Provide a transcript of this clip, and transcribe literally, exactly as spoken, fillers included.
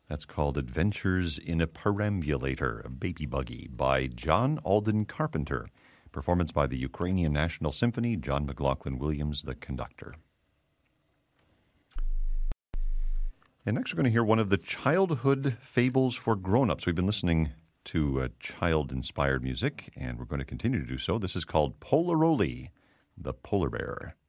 That's called Adventures in a Perambulator, a Baby Buggy, by John Alden Carpenter. Performance by the Ukrainian National Symphony, John McLaughlin Williams, the conductor. And next we're going to hear one of the childhood fables for grown-ups. We've been listening to uh, child-inspired music, and we're going to continue to do so. This is called Polaroli, the Polar Bear.